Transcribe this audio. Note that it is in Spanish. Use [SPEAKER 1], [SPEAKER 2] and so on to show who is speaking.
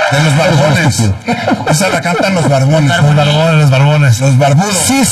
[SPEAKER 1] De los barbones. Esa la cantan los barbones.
[SPEAKER 2] Los barbones.
[SPEAKER 1] Los barbudos.
[SPEAKER 2] Sí,